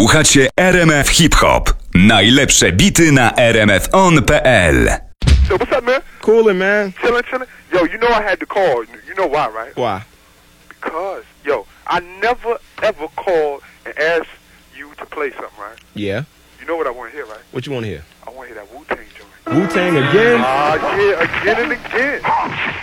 Słuchacie RMF Hip Hop. Najlepsze bity na rmfon.pl. So what's up, man? Coolin', man. Chillin'. Yo, you know I had to call. You know why, right? Why? Because, yo, I never, ever called and asked you to play something, right? Yeah. You know what I want to hear, right? What you want to hear? I want to hear that Wu-Tang joint. Wu-Tang again? Yeah, again and again.